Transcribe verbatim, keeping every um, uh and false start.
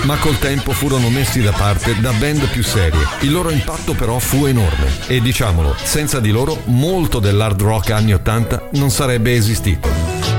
ma col tempo furono messi da parte da band più serie. Il loro impatto però fu enorme e, diciamolo, senza di loro molto dell'hard rock anni ottanta non sarebbe esistito.